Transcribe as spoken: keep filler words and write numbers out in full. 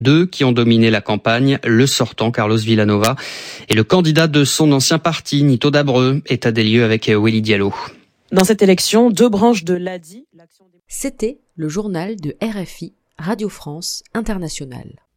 Deux qui ont dominé la campagne, le sortant Carlos Villanova et le candidat de son ancien parti, Nito Dabreu. État des lieux avec Willy Diallo. Dans cette élection, deux branches de l'A D I... C'était le journal de R F I, Radio France Internationale.